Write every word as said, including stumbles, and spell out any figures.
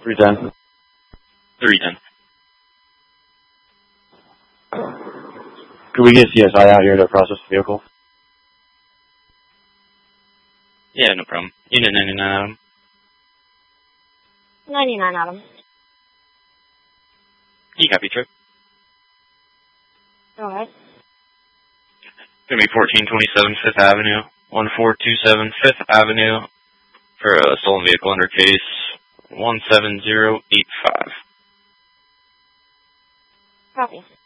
three ten. three ten. Could we get C S I out here to process the vehicle? Yeah, no problem. Unit ninety-nine, Adam. ninety-nine, Adam. You copy, trip. Alright. Gonna be fourteen twenty-seven Fifth Avenue, one four two seven Fifth Avenue for a stolen vehicle under case one seven zero eight five. Copy.